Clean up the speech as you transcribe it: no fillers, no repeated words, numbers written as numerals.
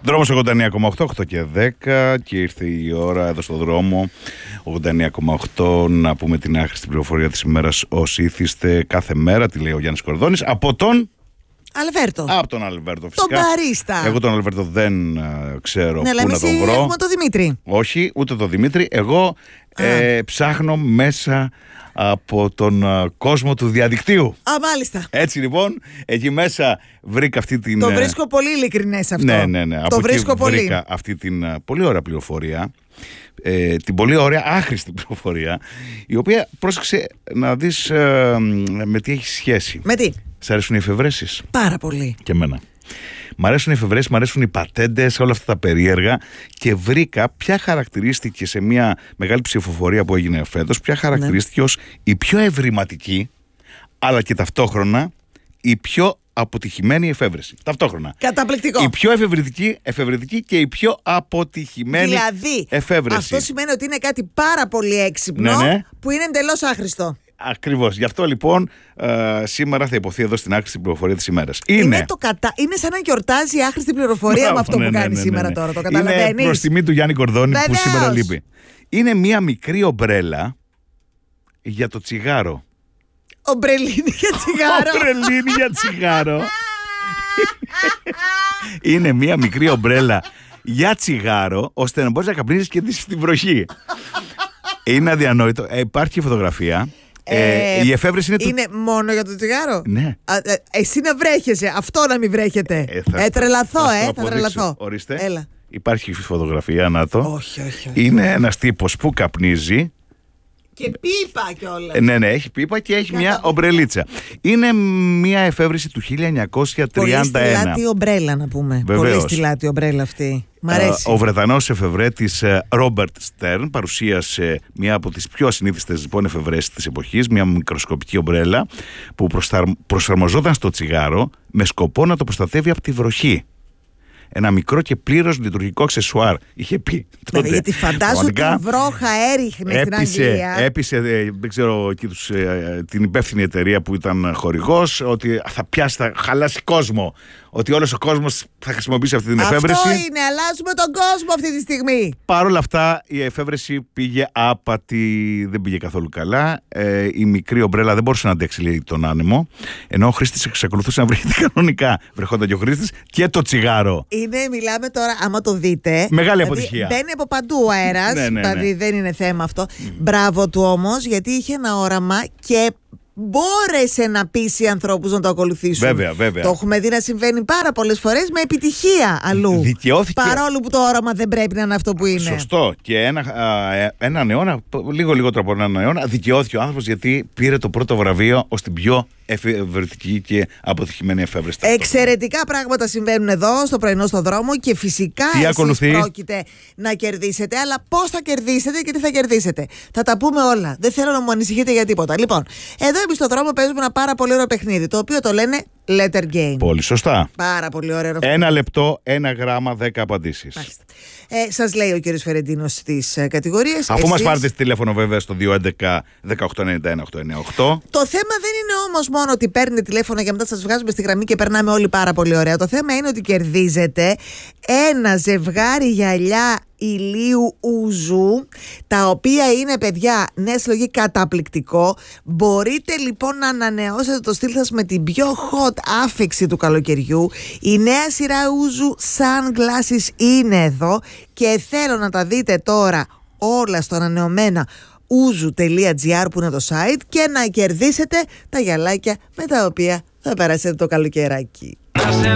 Δρόμος 89,8, 8 και 10 και ήρθε η ώρα εδώ στο δρόμο 89,8 να πούμε την άχρηστη πληροφορία της ημέρας ως ήθιστε κάθε μέρα, τη λέει ο Γιάννης Κορδόνης, από τον Αλβέρτο. Από τον Αλβέρτο, φυσικά. Τον μπαρίστα. Εγώ τον Αλβέρτο δεν ξέρω ναι, πού να τον βρω. Έχουμε τον Δημήτρη. Όχι, ούτε τον Δημήτρη. Εγώ ψάχνω μέσα από τον κόσμο του διαδικτύου. Μάλιστα. Έτσι λοιπόν, εκεί μέσα βρήκα αυτή την... Το βρίσκω πολύ ειλικρινές αυτό. Ναι. Το βρίσκω πολύ. Βρήκα αυτή την πολύ ωραία πληροφορία. Την πολύ ωραία άχρηστη πληροφορία, η οποία, πρόσεξε να δεις με τι έχει σχέση. Με τι? Σ' αρέσουν οι εφευρέσεις? Πάρα πολύ. Και εμένα. Μ' αρέσουν οι εφευρέσεις, μ' αρέσουν οι πατέντες, όλα αυτά τα περίεργα, και βρήκα ποια χαρακτηρίστηκε σε μια μεγάλη ψηφοφορία που έγινε φέτος, ποια χαρακτηρίστηκε ως η πιο ευρηματική, αλλά και ταυτόχρονα η πιο αποτυχημένη εφεύρεση. Ταυτόχρονα. Καταπληκτικό. Η πιο εφευρετική και η πιο αποτυχημένη εφεύρεση. Αυτό σημαίνει ότι είναι κάτι πάρα πολύ έξυπνο, που είναι εντελώς άχρηστο. Ακριβώς. Γι' αυτό λοιπόν σήμερα θα υποθεί εδώ στην άχρηστη πληροφορία της ημέρας. Είναι σαν να γιορτάζει η άχρηστη πληροφορία με αυτό που κάνει σήμερα τώρα. Το καταλαβαίνεις? Είναι προς τιμή του Γιάννη Κορδόνη που σήμερα λείπει. Είναι μία μικρή ομπρέλα για το τσιγάρο. Ομπρελίνη για τσιγάρο. Ομπρελίνη για τσιγάρο. Είναι μία μικρή ομπρέλα για τσιγάρο, ώστε να μπορείς να καπνίζεις και στην βροχή. Είναι αδιανόητο. Υπάρχει φωτογραφία. Η εφεύρεση είναι μόνο για το τσιγάρο. Ναι. Εσύ να βρέχεσαι, αυτό να μην βρέχεται. Θα τρελαθώ. Ορίστε. Έλα. Υπάρχει φωτογραφία, να το. Όχι. Είναι ένας τύπος που καπνίζει. Και πίπα κιόλας. Ναι, έχει πίπα και έχει μια ομπρελίτσα. Είναι μια εφεύρεση του 1931. Πολύ στυλάτη ομπρέλα, να πούμε. Βεβαίως. Πολύ στυλάτη ομπρέλα αυτή. Μ' αρέσει. Ο Βρετανός εφευρέτης Ρόμπερτ Στέρν παρουσίασε μια από τις πιο ασυνήθιστες λοιπόν εφευρέσεις της εποχής, μια μικροσκοπική ομπρέλα που προσαρμοζόταν στο τσιγάρο με σκοπό να το προστατεύει από τη βροχή. Ένα μικρό και πλήρως λειτουργικό αξεσουάρ, είχε πει τότε. Γιατί φαντάζομαι ότι η βρόχα έριχνε στην Αγγλία. Έπεισε, δεν ξέρω, την υπεύθυνη εταιρεία που ήταν χορηγός, ότι θα χαλάσει κόσμο. Ότι όλος ο κόσμος θα χρησιμοποιήσει αυτή την εφεύρεση. Αυτό είναι, αλλάζουμε τον κόσμο αυτή τη στιγμή. Παρ' όλα αυτά η εφεύρεση πήγε άπατη, δεν πήγε καθόλου καλά. Η μικρή ομπρέλα δεν μπορούσε να αντέξει, λέει, τον άνεμο. Ενώ ο χρήστης εξακολουθούσε να βρέχεται κανονικά. Βρεχόταν και ο χρήστης και το τσιγάρο. Μιλάμε τώρα, άμα το δείτε. Μεγάλη αποτυχία. Μπαίνει από παντού ο αέρας. Δηλαδή δεν είναι θέμα αυτό. Μπράβο του όμως, γιατί είχε ένα όραμα και μπόρεσε να πείσει ανθρώπους να το ακολουθήσουν. Βέβαια. Το έχουμε δει να συμβαίνει πάρα πολλές φορές με επιτυχία αλλού. Δικαιώθηκε. Παρόλο που το όραμα δεν πρέπει να είναι αυτό που είναι. Σωστό. Και έναν αιώνα, λίγο λιγότερο από έναν αιώνα, δικαιώθηκε ο άνθρωπος, γιατί πήρε το πρώτο βραβείο ως την πιο εφευρετική και αποτυχημένη εφεύρεση. Εξαιρετικά πράγματα συμβαίνουν εδώ στο πρωινό στο δρόμο και φυσικά εσείς πρόκειται να κερδίσετε, αλλά πώς θα κερδίσετε και τι θα κερδίσετε. Θα τα πούμε όλα. Δεν θέλω να μου ανησυχείτε για τίποτα. Λοιπόν, εδώ εμείς στο δρόμο παίζουμε ένα πάρα πολύ ωραίο παιχνίδι, το οποίο το λένε Letter Game. Πολύ σωστά. Πάρα πολύ ωραίο. 1 λεπτό, 1 γράμμα, 10 απαντήσεις. Σας λέει ο κύριος Φερεντίνος στις κατηγορίες. Αφού μας πάρετε τηλέφωνο βέβαια στο 211 1891 898. Το θέμα δεν είναι όμως μόνο ότι παίρνετε τηλέφωνο και μετά σας βγάζουμε στη γραμμή και περνάμε όλοι πάρα πολύ ωραία. Το θέμα είναι ότι κερδίζετε ένα ζευγάρι γυαλιά ηλίου ούζου, τα οποία είναι, παιδιά, νέα συλλογή, καταπληκτικό. Μπορείτε λοιπόν να ανανεώσετε το στυλ σας με την πιο hot άφιξη του καλοκαιριού. Η νέα σειρά ούζου sunglasses είναι εδώ και θέλω να τα δείτε τώρα όλα στο ανανεωμένα uzu.gr που είναι το site και να κερδίσετε τα γυαλάκια με τα οποία θα περάσετε το καλοκαιράκι.